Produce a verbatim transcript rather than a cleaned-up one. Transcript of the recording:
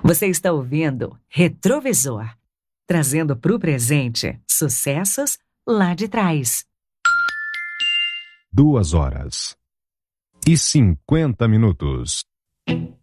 Você está ouvindo Retrovisor, trazendo para o presente sucessos lá de trás. Duas horas e cinquenta minutos.